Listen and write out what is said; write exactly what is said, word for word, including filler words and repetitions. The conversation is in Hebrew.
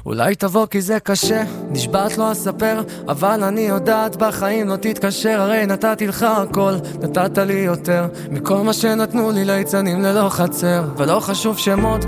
אולי תבוא כי זה קשה, נשבעת לא אספר, אבל אני יודעת בחיים לא תתקשר, הרי נתתי לך הכל, נתת לי יותר מכל מה שנתנו לי ליצנים ללא חצר, ולא חשוב שמות,